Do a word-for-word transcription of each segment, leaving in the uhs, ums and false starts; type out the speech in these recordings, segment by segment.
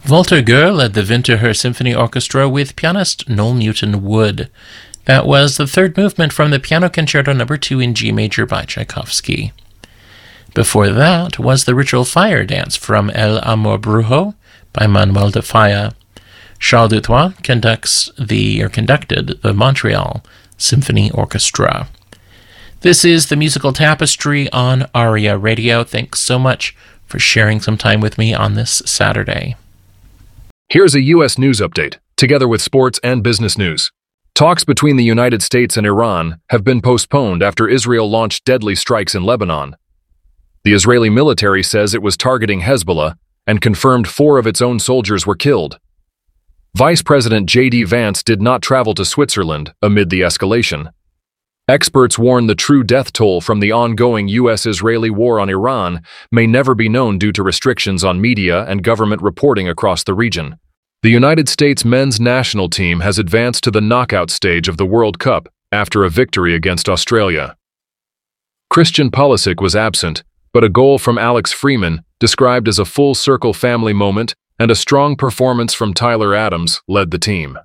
Walter Goer led the Winterthur Symphony Orchestra with pianist Noel Newton Wood. That was the third movement from the Piano Concerto Number two in G major by Tchaikovsky. Before that was the Ritual Fire Dance from El Amor Brujo by Manuel de Falla. Charles Dutoit conducts the, or conducted the Montreal Symphony Orchestra. This is the Musical Tapestry on ARIA Radio. Thanks so much for sharing some time with me on this Saturday. Here's a U S news update, together with sports and business news. Talks between the United States and Iran have been postponed after Israel launched deadly strikes in Lebanon. The Israeli military says it was targeting Hezbollah and confirmed four of its own soldiers were killed. Vice President J D Vance did not travel to Switzerland amid the escalation. Experts warn the true death toll from the ongoing U S-Israeli war on Iran may never be known due to restrictions on media and government reporting across the region. The United States men's national team has advanced to the knockout stage of the World Cup after a victory against Australia. Christian Pulisic was absent, but a goal from Alex Freeman, described as a full-circle family moment, and a strong performance from Tyler Adams led the team.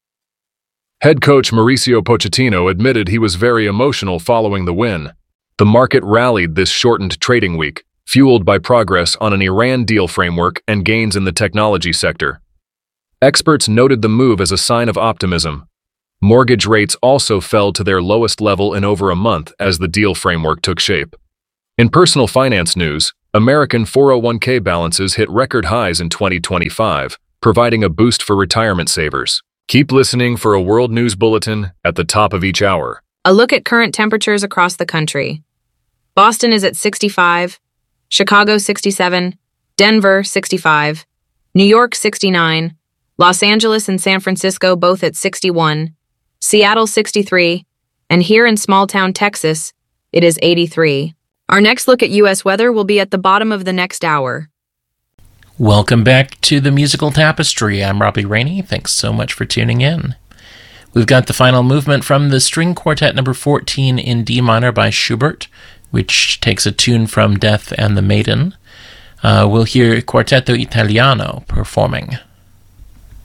Head coach Mauricio Pochettino admitted he was very emotional following the win. The market rallied this shortened trading week, fueled by progress on an Iran deal framework and gains in the technology sector. Experts noted the move as a sign of optimism. Mortgage rates also fell to their lowest level in over a month as the deal framework took shape. In personal finance news, American four oh one k balances hit record highs in twenty twenty-five, providing a boost for retirement savers. Keep listening for a World News Bulletin at the top of each hour. A look at current temperatures across the country. Boston is at sixty-five, Chicago sixty-seven, Denver sixty-five, New York sixty-nine, Los Angeles and San Francisco both at sixty-one, Seattle sixty-three, and here in small-town Texas, it is eighty-three. Our next look at U S weather will be at the bottom of the next hour. Welcome back to the Musical Tapestry. I'm Robbie Rainey. Thanks so much for tuning in. We've got the final movement from the String Quartet number fourteen in D minor by Schubert, which takes a tune from Death and the Maiden. Uh, we'll hear Quartetto Italiano performing.